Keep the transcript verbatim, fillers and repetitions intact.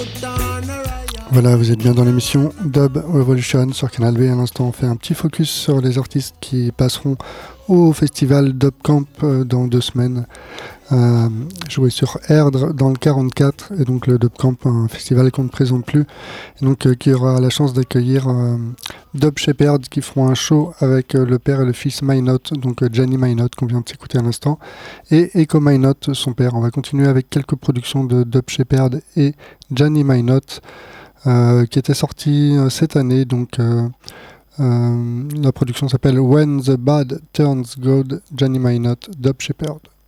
Voilà, vous êtes bien dans l'émission Dub Revolution sur Canal B. À l'instant, on fait un petit focus sur les artistes qui passeront au festival Dub Camp euh, dans deux semaines. Euh, jouer sur Erdre dans le quarante-quatre, et donc le Dub Camp, un festival qu'on ne présente plus, et donc euh, qui aura la chance d'accueillir euh, Dub Shepherd qui feront un show avec euh, le père et le fils Minot, donc euh, Gianni Minot qu'on vient de s'écouter à l'instant, et Echo Minot, son père. On va continuer avec quelques productions de Dub Shepherd et Gianni Minot euh, qui étaient sorties euh, cette année. Donc euh, euh, la production s'appelle When the Bad Turns Good, Gianni Minot, Dub Shepherd.